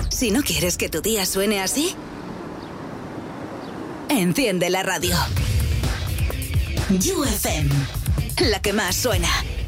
Si no quieres que tu día suene así, enciende la radio. You FM, la que más suena.